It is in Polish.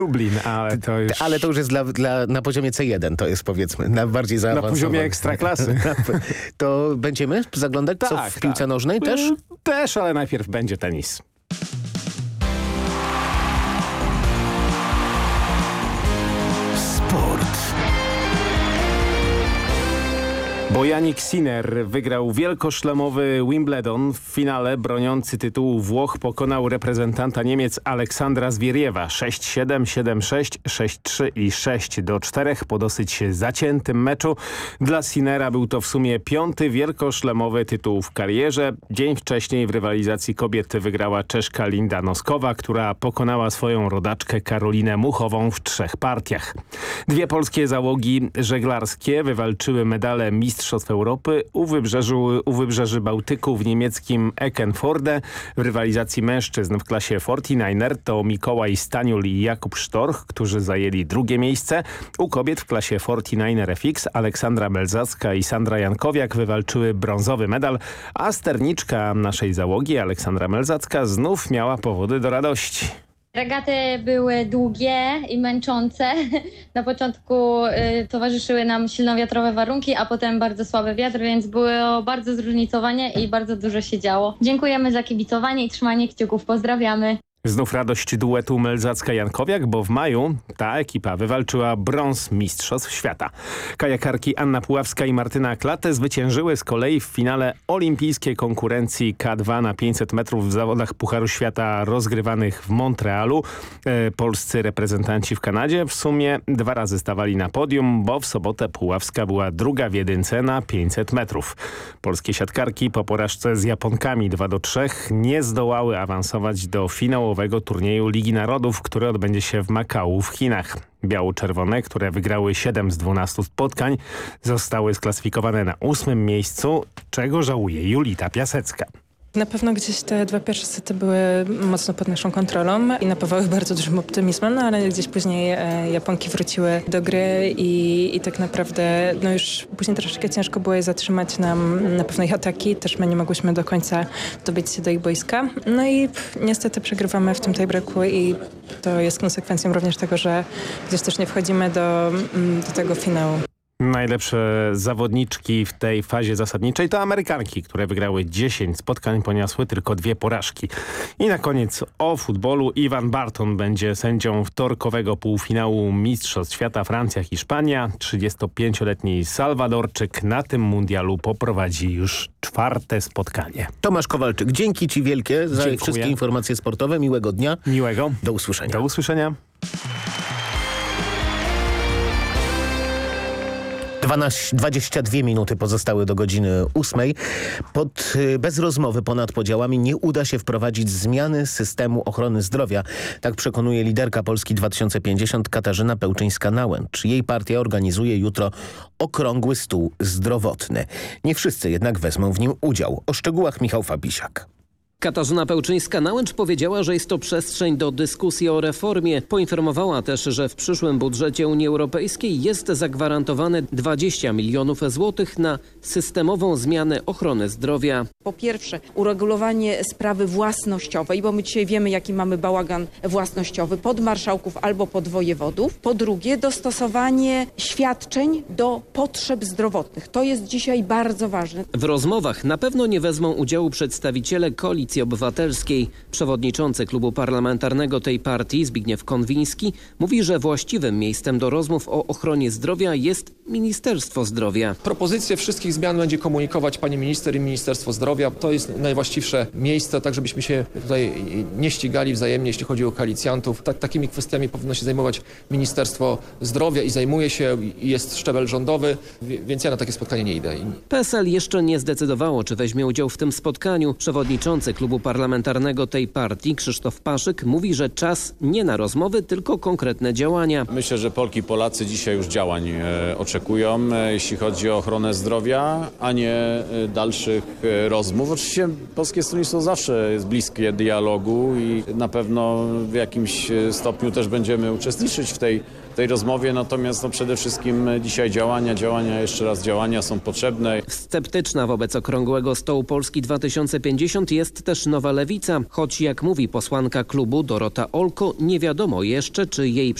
Lublin, ale to już... Ale to już jest na poziomie C1, to jest powiedzmy, na bardziej zaawansowanym. Na poziomie ekstraklasy. To będziemy zaglądać co w piłce nożnej też? Też, ale najpierw będzie tenis. Sport. Bo Jannik Sinner wygrał wielkoszlemowy Wimbledon. W finale broniący tytułu Włoch pokonał reprezentanta Niemiec Aleksandra Zwieriewa 6-7, 7-6, 6-3 i 6-4 po dosyć zaciętym meczu. Dla Sinnera był to w sumie 5. wielkoszlemowy tytuł w karierze. Dzień wcześniej w rywalizacji kobiet wygrała Czeszka Linda Noskowa, która pokonała swoją rodaczkę Karolinę Muchową w 3 partiach. 2 polskie załogi żeglarskie wywalczyły medale Mistrzostw Europy u wybrzeży Bałtyku w niemieckim Eckernforde. W rywalizacji mężczyzn w klasie 49er to Mikołaj Staniul i Jakub Sztorch, którzy zajęli 2. miejsce. U kobiet w klasie 49er FX Aleksandra Melzacka i Sandra Jankowiak wywalczyły brązowy medal, a sterniczka naszej załogi Aleksandra Melzacka znów miała powody do radości. Regaty były długie i męczące. Na początku towarzyszyły nam silnowiatrowe warunki, a potem bardzo słaby wiatr, więc było bardzo zróżnicowanie i bardzo dużo się działo. Dziękujemy za kibicowanie i trzymanie kciuków. Pozdrawiamy. Znów radość duetu Melzacka-Jankowiak, bo w maju ta ekipa wywalczyła brąz Mistrzostw Świata. Kajakarki Anna Puławska i Martyna Klatę zwyciężyły z kolei w finale olimpijskiej konkurencji K2 na 500 metrów w zawodach Pucharu Świata rozgrywanych w Montrealu. Polscy reprezentanci w Kanadzie w sumie 2 razy stawali na podium, bo w sobotę Puławska była 2. w jedynce na 500 metrów. Polskie siatkarki po porażce z Japonkami 2-3 nie zdołały awansować do finału turnieju Ligi Narodów, który odbędzie się w Makau w Chinach. Biało-czerwone, które wygrały 7 z 12 spotkań, zostały sklasyfikowane na 8. miejscu, czego żałuje Julita Piasecka. Na pewno gdzieś te 2 pierwsze sety były mocno pod naszą kontrolą i napawały bardzo dużym optymizmem, no ale gdzieś później Japonki wróciły do gry i tak naprawdę no już później troszeczkę ciężko było je zatrzymać nam na pewno ich ataki. Też my nie mogłyśmy do końca dobić się do ich boiska. No i niestety przegrywamy w tym tiebreaku i to jest konsekwencją również tego, że gdzieś też nie wchodzimy do tego finału. Najlepsze zawodniczki w tej fazie zasadniczej to Amerykanki, które wygrały 10 spotkań, poniosły tylko 2 porażki. I na koniec o futbolu. Ivan Barton będzie sędzią wtorkowego półfinału Mistrzostw Świata Francja-Hiszpania. 35-letni Salwadorczyk na tym mundialu poprowadzi już 4. spotkanie. Tomasz Kowalczyk, dzięki Ci wielkie za wszystkie informacje sportowe. Miłego dnia. Miłego. Do usłyszenia. Do usłyszenia. 22 minuty pozostały do godziny 8. Bez rozmowy ponad podziałami nie uda się wprowadzić zmiany systemu ochrony zdrowia. Tak przekonuje liderka Polski 2050 Katarzyna Pełczyńska-Nałęcz. Jej partia organizuje jutro okrągły stół zdrowotny. Nie wszyscy jednak wezmą w nim udział. O szczegółach Michał Fabisiak. Katarzyna Pełczyńska-Nałęcz powiedziała, że jest to przestrzeń do dyskusji o reformie. Poinformowała też, że w przyszłym budżecie Unii Europejskiej jest zagwarantowane 20 milionów złotych na systemową zmianę ochrony zdrowia. Po pierwsze uregulowanie sprawy własnościowej, bo my dzisiaj wiemy, jaki mamy bałagan własnościowy pod marszałków albo pod wojewodów. Po drugie dostosowanie świadczeń do potrzeb zdrowotnych. To jest dzisiaj bardzo ważne. W rozmowach na pewno nie wezmą udziału przedstawiciele Koalicji Obywatelskiej. Przewodniczący klubu parlamentarnego tej partii Zbigniew Konwiński mówi, że właściwym miejscem do rozmów o ochronie zdrowia jest Ministerstwo Zdrowia. Propozycje wszystkich zmian będzie komunikować pani minister i Ministerstwo Zdrowia. To jest najwłaściwsze miejsce, tak żebyśmy się tutaj nie ścigali wzajemnie, jeśli chodzi o koalicjantów. Takimi kwestiami powinno się zajmować Ministerstwo Zdrowia i zajmuje się, i jest szczebel rządowy, więc ja na takie spotkanie nie idę. PSL jeszcze nie zdecydowało, czy weźmie udział w tym spotkaniu. Przewodniczący klubu parlamentarnego tej partii Krzysztof Paszyk mówi, że czas nie na rozmowy, tylko konkretne działania. Myślę, że Polki i Polacy dzisiaj już działań oczekują. oczekują, jeśli chodzi o ochronę zdrowia, a nie dalszych rozmów. Oczywiście Polskie Stronnictwo zawsze jest bliskie dialogu i na pewno w jakimś stopniu też będziemy uczestniczyć w tej rozmowie, natomiast przede wszystkim dzisiaj działania są potrzebne. Sceptyczna wobec Okrągłego Stołu Polski 2050 jest też Nowa Lewica, choć jak mówi posłanka klubu Dorota Olko, nie wiadomo jeszcze, czy jej